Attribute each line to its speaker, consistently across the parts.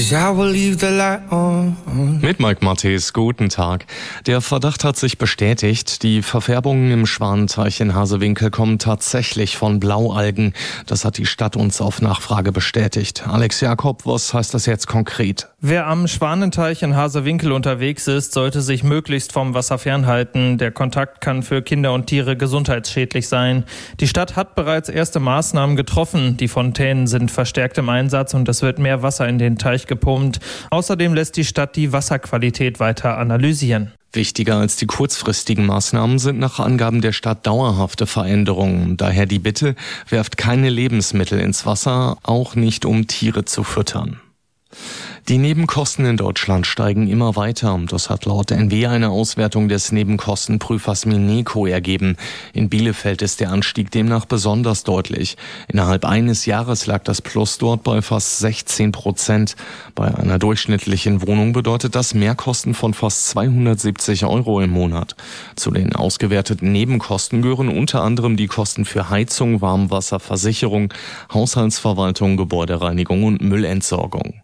Speaker 1: 'cause I will leave the light on.
Speaker 2: Mit Mike Mattes, guten Tag. Der Verdacht hat sich bestätigt. Die Verfärbungen im Schwanenteich in Hasewinkel kommen tatsächlich von Blaualgen. Das hat die Stadt uns auf Nachfrage bestätigt. Alex Jakob, was heißt das jetzt konkret?
Speaker 3: Wer am Schwanenteich in Hasewinkel unterwegs ist, sollte sich möglichst vom Wasser fernhalten. Der Kontakt kann für Kinder und Tiere gesundheitsschädlich sein. Die Stadt hat bereits erste Maßnahmen getroffen. Die Fontänen sind verstärkt im Einsatz und es wird mehr Wasser in den Teich gepumpt. Außerdem lässt die Stadt die Wasserqualität weiter analysieren.
Speaker 2: Wichtiger als die kurzfristigen Maßnahmen sind nach Angaben der Stadt dauerhafte Veränderungen. Daher die Bitte, werft keine Lebensmittel ins Wasser, auch nicht um Tiere zu füttern. Die Nebenkosten in Deutschland steigen immer weiter. Das hat laut NW eine Auswertung des Nebenkostenprüfers Mineco ergeben. In Bielefeld ist der Anstieg demnach besonders deutlich. Innerhalb eines Jahres lag das Plus dort bei fast 16%. Bei einer durchschnittlichen Wohnung bedeutet das Mehrkosten von fast 270 € im Monat. Zu den ausgewerteten Nebenkosten gehören unter anderem die Kosten für Heizung, Warmwasser, Versicherung, Haushaltsverwaltung, Gebäudereinigung und Müllentsorgung.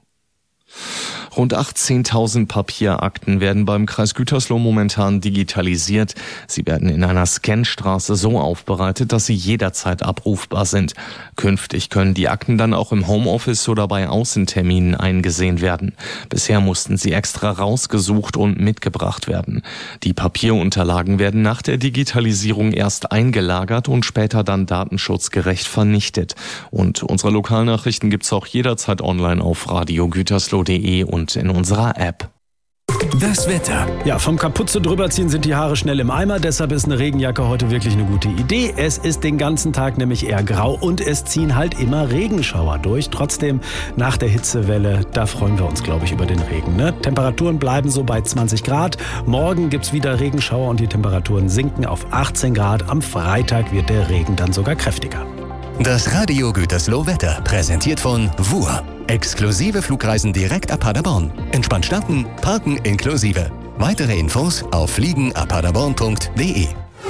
Speaker 2: Rund 18.000 Papierakten werden beim Kreis Gütersloh momentan digitalisiert. Sie werden in einer Scanstraße so aufbereitet, dass sie jederzeit abrufbar sind. Künftig können die Akten dann auch im Homeoffice oder bei Außenterminen eingesehen werden. Bisher mussten sie extra rausgesucht und mitgebracht werden. Die Papierunterlagen werden nach der Digitalisierung erst eingelagert und später dann datenschutzgerecht vernichtet. Und unsere Lokalnachrichten gibt's auch jederzeit online auf radiogütersloh.de und in unserer App.
Speaker 4: Das Wetter. Ja, vom Kapuze drüberziehen sind die Haare schnell im Eimer, deshalb ist eine Regenjacke heute wirklich eine gute Idee. Es ist den ganzen Tag nämlich eher grau und es ziehen halt immer Regenschauer durch. Trotzdem, nach der Hitzewelle, da freuen wir uns, glaube ich, über den Regen. Ne? Temperaturen bleiben so bei 20 Grad. Morgen gibt's wieder Regenschauer und die Temperaturen sinken auf 18 Grad. Am Freitag wird der Regen dann sogar kräftiger.
Speaker 5: Das Radio Gütersloh Wetter, präsentiert von WUR. Exklusive Flugreisen direkt ab Paderborn. Entspannt starten, parken inklusive. Weitere Infos auf fliegenapaderborn.de.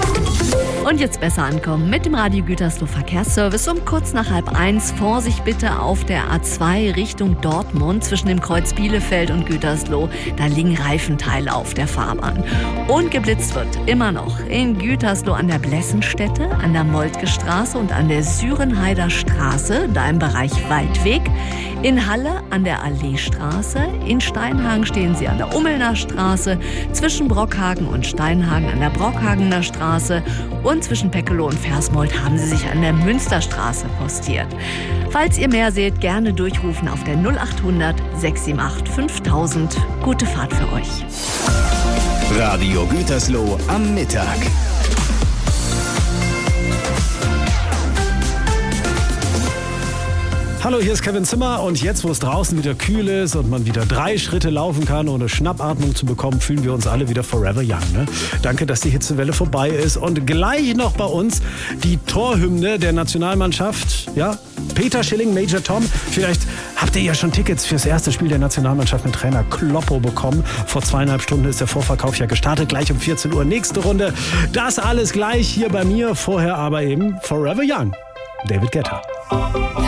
Speaker 6: Und jetzt besser ankommen mit dem Radio Gütersloh Verkehrsservice um kurz nach 12:30. Vorsicht bitte auf der A2 Richtung Dortmund zwischen dem Kreuz Bielefeld und Gütersloh. Da liegen Reifenteile auf der Fahrbahn. Und geblitzt wird immer noch in Gütersloh an der Blessenstätte, an der Moltke Straße und an der Sürenheider Straße, da im Bereich Waldweg. In Halle an der Alleestraße. In Steinhagen stehen sie an der Ummelner Straße. Zwischen Brockhagen und Steinhagen an der Brockhagener Straße. Und zwischen Peckeloh und Versmold haben sie sich an der Münsterstraße postiert. Falls ihr mehr seht, gerne durchrufen auf der 0800 678 5000. Gute Fahrt für euch.
Speaker 5: Radio Gütersloh am Mittag.
Speaker 4: Hallo, hier ist Kevin Zimmer und jetzt, wo es draußen wieder kühl ist und man wieder 3 Schritte laufen kann, ohne Schnappatmung zu bekommen, fühlen wir uns alle wieder forever young. Ne? Danke, dass die Hitzewelle vorbei ist und gleich noch bei uns die Torhymne der Nationalmannschaft. Ja, Peter Schilling, Major Tom. Vielleicht habt ihr ja schon Tickets fürs erste Spiel der Nationalmannschaft mit Trainer Kloppo bekommen. Vor 2,5 Stunden ist der Vorverkauf ja gestartet. Gleich um 14 Uhr nächste Runde. Das alles gleich hier bei mir. Vorher aber eben Forever Young. David Guetta.